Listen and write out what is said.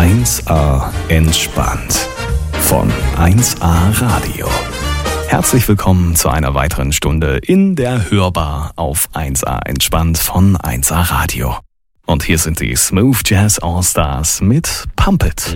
1A entspannt von 1A Radio. Herzlich willkommen zu einer weiteren Stunde in der Hörbar auf 1A entspannt von 1A Radio. Und hier sind die Smooth Jazz All Stars mit Pump It.